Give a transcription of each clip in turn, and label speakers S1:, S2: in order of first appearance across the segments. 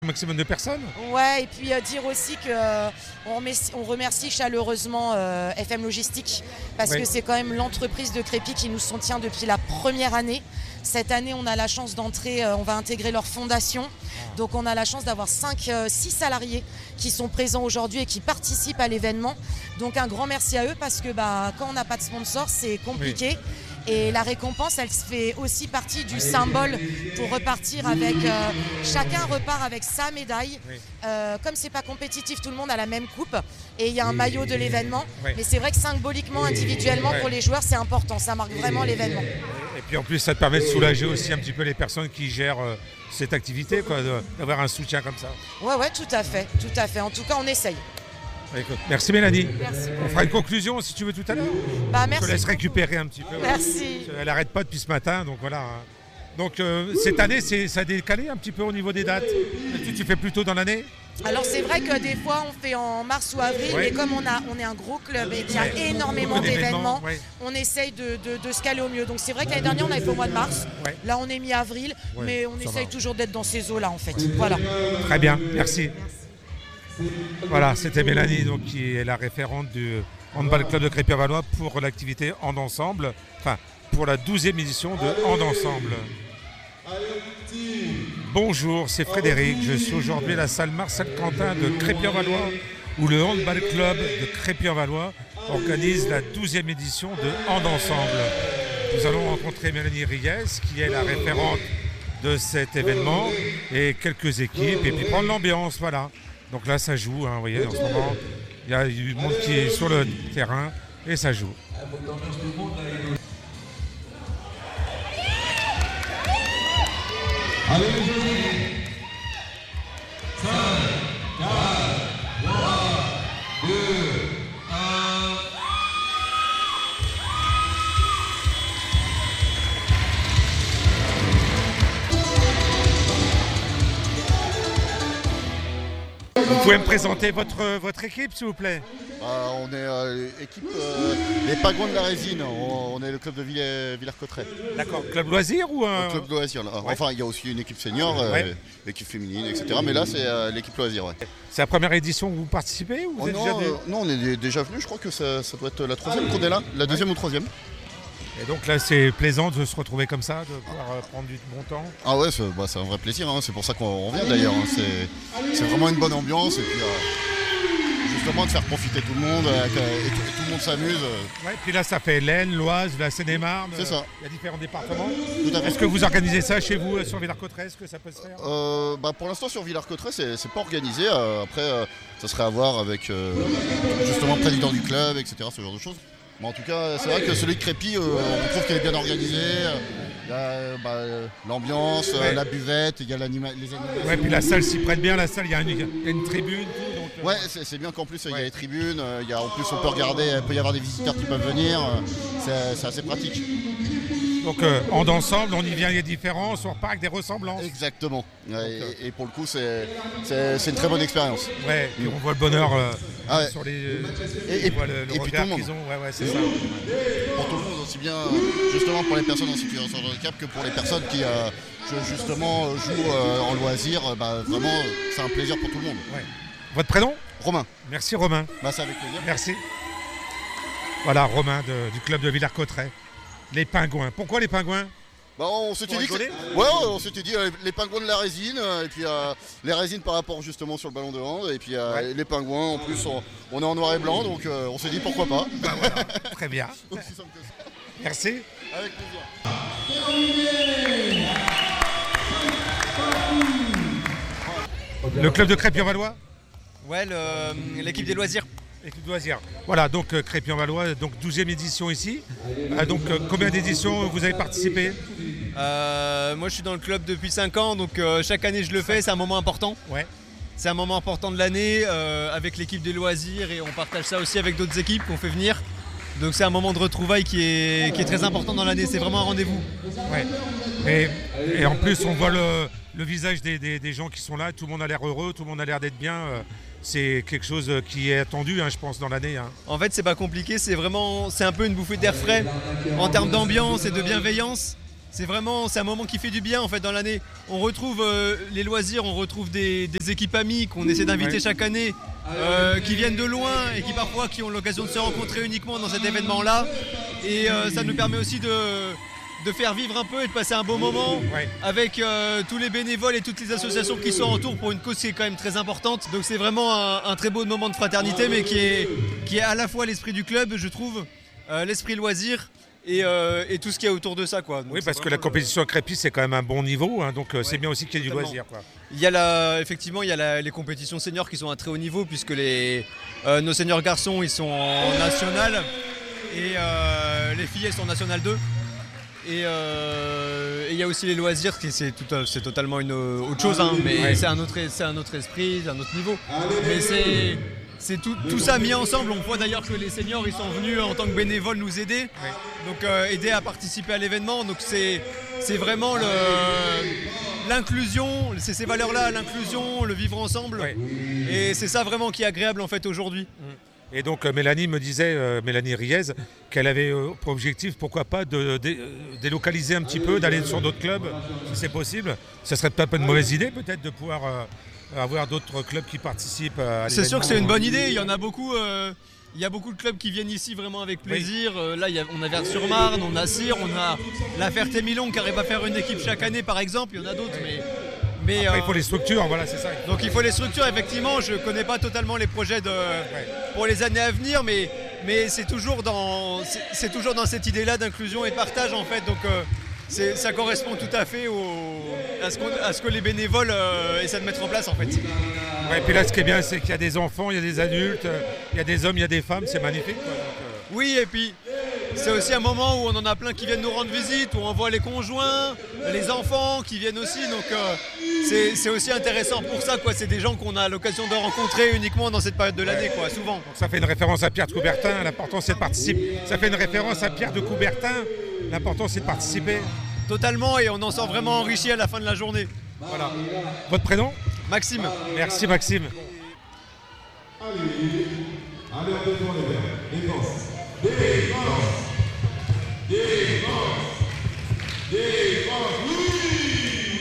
S1: maximum de personnes.
S2: Ouais, et puis dire aussi qu'on remercie chaleureusement FM Logistique parce que c'est quand même l'entreprise de Crépy qui nous soutient depuis la première année. Cette année, on a la chance d'entrer, on va intégrer leur fondation. Donc on a la chance d'avoir 6 salariés qui sont présents aujourd'hui et qui participent à l'événement. Donc un grand merci à eux parce que quand on n'a pas de sponsor, c'est compliqué. Oui. Et la récompense, elle se fait aussi partie du symbole pour repartir avec... chacun repart avec sa médaille. Oui. Comme c'est pas compétitif, tout le monde a la même coupe. Et il y a un maillot de l'événement. Oui. Mais c'est vrai que symboliquement, individuellement, pour les joueurs, c'est important. Ça marque vraiment l'événement.
S1: Et puis en plus, ça te permet de soulager aussi un petit peu les personnes qui gèrent cette activité, quoi, d'avoir un soutien comme ça.
S2: Ouais, tout à fait. Tout à fait. En tout cas, on essaye.
S1: Merci Mélanie.
S2: Merci.
S1: On fera une conclusion si tu veux tout à l'heure.
S2: Merci.
S1: Je te laisse récupérer un petit peu.
S2: Merci.
S1: Elle n'arrête pas depuis ce matin, donc voilà. Donc cette année, ça a décalé un petit peu au niveau des dates. Tu fais plus tôt dans l'année ?
S2: Alors c'est vrai que des fois on fait en mars ou avril, mais comme on est un gros club et qu'il y a énormément d'événements, on essaye de se caler au mieux. Donc c'est vrai que l'année dernière on avait fait au mois de mars, là on est mi-avril, mais on essaye toujours d'être dans ces eaux-là en fait. Voilà.
S1: Très bien, merci. Voilà, c'était Mélanie donc, qui est la référente du Handball Club de Crépy-en-Valois pour l'activité Hand Ensemble, enfin pour la 12e édition de Hand Ensemble. Bonjour, c'est Frédéric, je suis aujourd'hui à la salle Marcel Quentin de Crépy-en-Valois où le Handball Club de Crépy-en-Valois organise la 12e édition de Hand Ensemble. Nous allons rencontrer Mélanie Reyes qui est la référente de cet événement et quelques équipes et puis prendre l'ambiance, voilà. Donc là ça joue, vous voyez en ce moment, il y a du monde qui est sur le terrain et ça joue.
S3: Allez les jeunes, 5, 4, 3, 2, 1.
S1: Vous pouvez me présenter votre équipe s'il vous plaît ?
S4: On est équipe les Pingouins de la Résine, on est le club de Villers-Cotterêts.
S1: D'accord, club loisir ou un...
S4: Club loisir, là. Enfin il y a aussi une équipe senior, équipe féminine, etc. Mais là c'est l'équipe loisir. Ouais.
S1: C'est la première édition où vous participez ou vous êtes déjà
S4: non, on est déjà venu, je crois que ça doit être la troisième qu'on est là, la deuxième ou troisième.
S1: Et donc là c'est plaisant de se retrouver comme ça, de pouvoir prendre du bon temps.
S4: Ah ouais, c'est un vrai plaisir, c'est pour ça qu'on vient d'ailleurs. C'est vraiment une bonne ambiance et puis justement de faire profiter tout le monde et tout le monde s'amuse.
S1: Ouais, puis là ça fait l'Aisne, l'Oise, la Seine-et-Marne.
S4: C'est ça.
S1: Il y a différents départements.
S4: Tout à fait.
S1: Est-ce que vous organisez ça chez vous sur Villers-Cotterêts? Est-ce que ça peut se faire?
S4: Pour l'instant sur Villers-Cotterêts c'est pas organisé. Après ça serait à voir avec justement le président du club, etc. Ce genre de choses. Mais en tout cas c'est vrai que celui de Crépy on trouve qu'il est bien organisé. Il y a l'ambiance, la buvette, il y a les animaux.
S1: Ouais, puis la salle s'y prête bien, la salle il y a une tribune. Donc,
S4: ouais, c'est bien qu'en plus il y a les tribunes, en plus on peut regarder, il peut y avoir des visiteurs qui peuvent venir, c'est assez pratique.
S1: Donc Hand Ensemble, on y vient, il y a différences, on repart avec des ressemblances.
S4: Exactement, et pour le coup c'est une très bonne expérience.
S1: Ouais, et on voit le bonheur sur les...
S4: Et
S1: voit le regard
S4: tout le
S1: qu'ils ont, c'est ça.
S4: Pour tout le monde, aussi bien justement pour les personnes en situation de handicap que pour les personnes qui justement jouent en loisir, vraiment c'est un plaisir pour tout le monde.
S1: Ouais. Votre prénom?
S4: Romain.
S1: Merci Romain.
S4: C'est avec plaisir.
S1: Merci. Voilà Romain du club de Villers-Cotterêts. Les Pingouins. Pourquoi les Pingouins?
S4: On s'était dit on s'était dit les Pingouins de la Résine et puis les Résines par rapport justement sur le ballon de hand et puis les Pingouins en plus on est en noir et blanc donc on s'est dit pourquoi pas.
S1: Voilà. Très bien.
S4: Aussi simple que ça.
S1: Merci.
S4: Avec plaisir.
S1: Le club de Crépy-en-Valois?
S5: Ouais, l'équipe des loisirs.
S1: L'équipe de loisirs. Voilà, donc Crépy-en-Valois, donc 12e édition ici. Donc combien d'éditions vous avez participé?
S5: Moi je suis dans le club depuis 5 ans, donc chaque année je le fais, c'est un moment important.
S1: Ouais.
S5: C'est un moment important de l'année avec l'équipe des loisirs et on partage ça aussi avec d'autres équipes qu'on fait venir. Donc c'est un moment de retrouvailles qui est très important dans l'année, c'est vraiment un rendez-vous.
S1: Ouais. Et en plus on voit le visage des gens qui sont là, tout le monde a l'air heureux, tout le monde a l'air d'être bien. C'est quelque chose qui est attendu, je pense, dans l'année.
S5: En fait, c'est pas compliqué, c'est un peu une bouffée d'air frais en termes d'ambiance et de bienveillance. c'est un moment qui fait du bien en fait dans l'année. On retrouve les loisirs, on retrouve des équipes amies qu'on essaie d'inviter chaque année, qui viennent de loin et qui ont l'occasion de se rencontrer uniquement dans cet événement-là. Et ça nous permet aussi de faire vivre un peu et de passer un beau moment avec tous les bénévoles et toutes les associations qui sont autour pour une cause qui est quand même très importante. Donc c'est vraiment un très beau moment de fraternité, mais qui est à la fois l'esprit du club, je trouve, l'esprit loisir et tout ce qu'il y a autour de ça, quoi. Donc
S1: oui, parce que la compétition à Crépy, c'est quand même un bon niveau, hein, donc c'est bien aussi qu'il y ait du loisir, quoi.
S5: Il y a effectivement les compétitions seniors qui sont à très haut niveau, puisque nos seniors garçons ils sont en national et les filles elles sont en national 2. Et il y a aussi les loisirs, c'est totalement une autre chose, hein, mais c'est un autre esprit, c'est un autre niveau. Mais c'est tout ça mis ensemble. On voit d'ailleurs que les seniors ils sont venus en tant que bénévoles nous aider, donc aider à participer à l'événement. Donc c'est vraiment l'inclusion, c'est ces valeurs-là, l'inclusion, le vivre ensemble. Et c'est ça vraiment qui est agréable en fait aujourd'hui.
S1: Et donc Mélanie me disait, Mélanie Riez, qu'elle avait pour objectif, pourquoi pas, de délocaliser un petit peu, d'aller sur d'autres clubs, si c'est possible. Ce serait peut-être pas une mauvaise idée, peut-être, de pouvoir avoir d'autres clubs qui participent à l'événement.
S5: C'est sûr que c'est une bonne idée, il y en a beaucoup. Il y a beaucoup de clubs qui viennent ici vraiment avec plaisir. Là, on a Vers-sur-Marne, on a Cire, on a la Ferté-Milon qui arrive à faire une équipe chaque année, par exemple. Il y en a d'autres, mais
S1: après, il faut les structures, voilà, c'est ça.
S5: Donc il faut les structures, effectivement. Je ne connais pas totalement les projets pour les années à venir, mais c'est toujours dans cette idée-là d'inclusion et de partage, en fait. Donc ça correspond tout à fait à ce que les bénévoles essaient de mettre en place, en fait.
S1: Ouais, et puis là, ce qui est bien, c'est qu'il y a des enfants, il y a des adultes, il y a des hommes, il y a des femmes, c'est magnifique, quoi. Donc,
S5: oui, et puis c'est aussi un moment où on en a plein qui viennent nous rendre visite, où on voit les conjoints, les enfants qui viennent aussi, donc c'est aussi intéressant pour ça, quoi. C'est des gens qu'on a l'occasion de rencontrer uniquement dans cette période de l'année, quoi, souvent.
S1: Donc ça fait une référence à Pierre de Coubertin, l'important c'est de participer. Ça fait une référence à Pierre de Coubertin, l'important c'est de participer.
S5: Totalement, et on en sort vraiment enrichi à la fin de la journée.
S1: Voilà. Votre prénom ?
S5: Maxime.
S1: Merci Maxime.
S3: Allez, on défend les verts. Défense. Défense. Défense. Défense. Oui.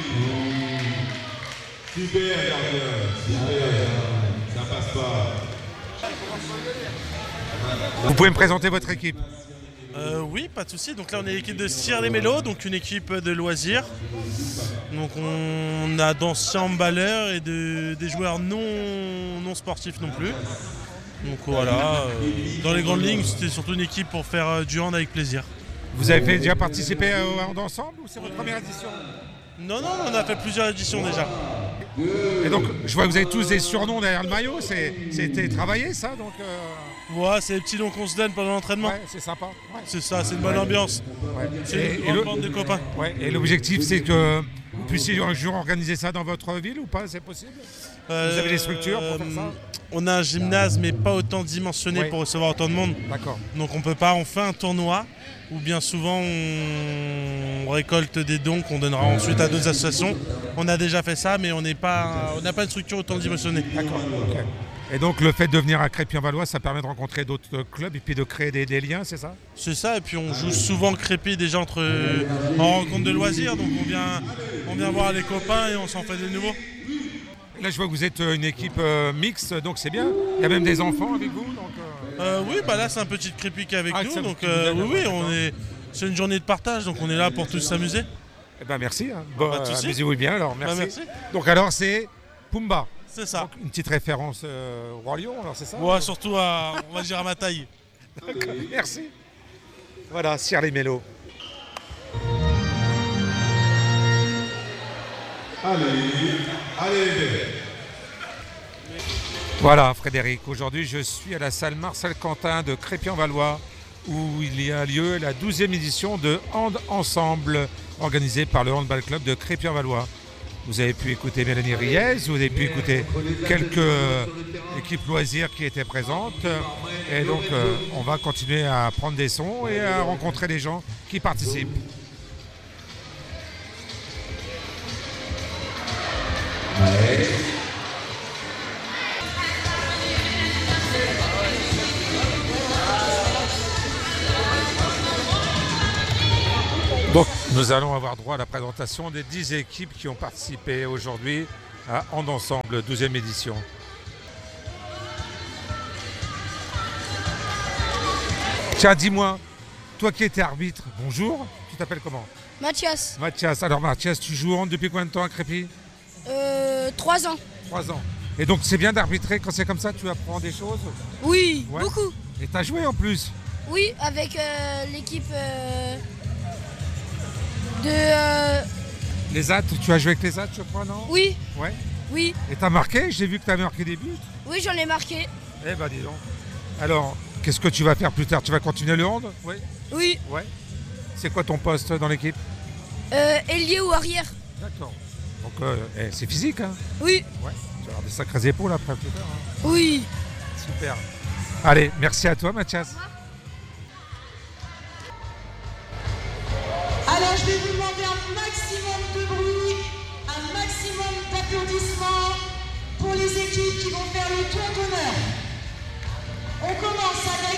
S3: Super gardien. Super. Ça passe pas.
S1: Vous pouvez me présenter votre équipe ?
S6: Oui, pas de souci. Donc là, on est l'équipe de Cire-les-Mélos, donc une équipe de loisirs. Donc on a d'anciens handballeurs et des joueurs non sportifs non plus. Donc voilà, dans les grandes lignes, c'était surtout une équipe pour faire du hand avec plaisir.
S1: Vous avez déjà participé au hand ensemble ou c'est votre première édition ?
S6: Non, on a fait plusieurs éditions déjà.
S1: Et donc, je vois que vous avez tous des surnoms derrière le maillot, c'était travaillé ça donc
S6: Ouais, c'est les petits noms qu'on se donne pendant l'entraînement.
S1: Ouais, c'est sympa. Ouais.
S6: C'est ça, c'est une bonne ambiance.
S1: Ouais.
S6: C'est une grande bande de copains.
S1: Ouais. Et l'objectif, c'est que vous puissiez un jour organiser ça dans votre ville ou pas ? C'est possible ? Vous avez les structures pour faire ça ?
S6: On a un gymnase, mais pas autant dimensionné pour recevoir autant de monde.
S1: D'accord.
S6: Donc on peut pas, on fait un tournoi où bien souvent on récolte des dons qu'on donnera ensuite à d'autres associations. On a déjà fait ça, mais on n'a pas une structure autant dimensionnée.
S1: D'accord. Okay. Et donc le fait de venir à Crépy-en-Valois, ça permet de rencontrer d'autres clubs et puis de créer des liens, c'est ça ?
S6: C'est ça, et puis on joue souvent Crépy déjà en rencontre de loisirs, donc on vient voir les copains et on s'en fait de nouveaux.
S1: Là je vois que vous êtes une équipe mixte, donc c'est bien. Il y a même des enfants avec vous donc,
S6: Oui, là c'est un petit Crépy qui est avec nous, donc c'est une journée de partage, donc on est là pour tous s'amuser.
S1: Eh ben merci, hein. Bon, amusez-vous bien alors, merci.
S6: Merci.
S1: Donc alors c'est Pumba.
S6: C'est ça.
S1: Donc, une petite référence au Roi Lion, alors c'est ça ?
S6: Ouais, surtout on va dire à ma taille.
S1: D'accord, merci. Voilà, Cire-les-Mélos.
S3: Allez,
S1: Voilà Frédéric, aujourd'hui je suis à la salle Marcel Quentin de Crépy-en-Valois où il y a lieu la 12e édition de Hand Ensemble organisée par le Handball Club de Crépy-en-Valois. Vous avez pu écouter Mélanie Riez, vous avez pu écouter quelques équipes loisirs qui étaient présentes. Et donc on va continuer à prendre des sons et à rencontrer les gens qui participent. Donc, nous allons avoir droit à la présentation des 10 équipes qui ont participé aujourd'hui à Hand Ensemble, 12e édition. Tiens, dis-moi, toi qui étais arbitre, bonjour, tu t'appelles comment?
S7: Mathias,
S1: Mathias. Alors Mathias, tu joues au hand depuis combien de temps à Crépy?
S7: 3 ans.
S1: 3 ans. Et donc c'est bien d'arbitrer quand c'est comme ça, tu apprends des choses?
S7: Oui,
S1: Ouais.
S7: beaucoup.
S1: Et t'as joué en plus?
S7: Oui, avec l'équipe de...
S1: Les ZAT, tu as joué avec les ZAT, je crois, non?
S7: Oui,
S1: Ouais.
S7: oui,
S1: Et t'as marqué? J'ai vu que t'avais marqué des buts.
S7: oui, j'en ai marqué.
S1: Eh ben dis donc. Alors, qu'est-ce que tu vas faire plus tard? Tu vas continuer le hand? Oui.
S7: Oui,
S1: Ouais. C'est quoi ton poste dans l'équipe?
S7: ailier ou arrière.
S1: D'accord. Donc c'est physique, hein?
S7: Oui,
S1: Ouais. Tu vas avoir des sacrées épaules après plus tard. Hein.
S7: oui.
S1: Super. Allez, merci à toi Mathias.
S8: Alors je vais vous demander un maximum de bruit, un maximum d'applaudissements pour les équipes qui vont faire le tour d'honneur. On commence avec